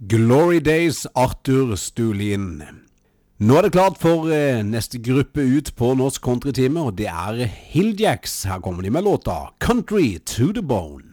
Glory Days, Arthur Stulin. Nå er det klart for neste gruppe ut på Norsk Country-time, og det er Hilljacks. Her kommer de med låta Country to the Bone.